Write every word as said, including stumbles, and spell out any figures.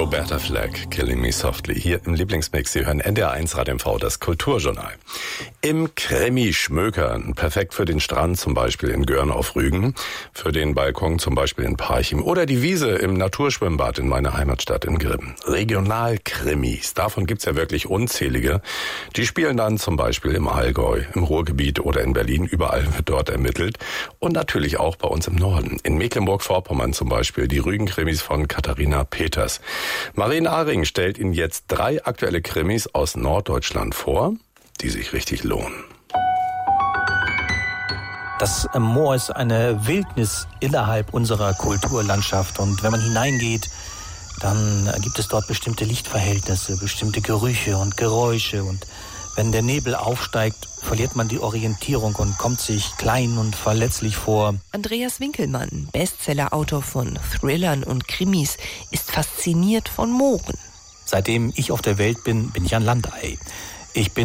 Roberta Flack, Killing Me Softly, hier im Lieblingsmix. Sie hören N D R eins Radio M V, das Kulturjournal. Im Krimi schmökern, perfekt für den Strand zum Beispiel in Görn auf Rügen, für den Balkon zum Beispiel in Parchim oder die Wiese im Naturschwimmbad in meiner Heimatstadt in Grimmen. Regionalkrimis, davon gibt's ja wirklich unzählige. Die spielen dann zum Beispiel im Allgäu, im Ruhrgebiet oder in Berlin, überall wird dort ermittelt. Und natürlich auch bei uns im Norden, in Mecklenburg-Vorpommern zum Beispiel, die Rügen-Krimis von Katharina Peters. Maren Ahring stellt Ihnen jetzt drei aktuelle Krimis aus Norddeutschland vor, die sich richtig lohnen. Das Moor ist eine Wildnis innerhalb unserer Kulturlandschaft. Und wenn man hineingeht, dann gibt es dort bestimmte Lichtverhältnisse, bestimmte Gerüche und Geräusche. Und wenn der Nebel aufsteigt, verliert man die Orientierung und kommt sich klein und verletzlich vor. Andreas Winkelmann, Bestsellerautor von Thrillern und Krimis, ist fasziniert von Mooren. Seitdem ich auf der Welt bin, bin ich ein Landei. Ich bin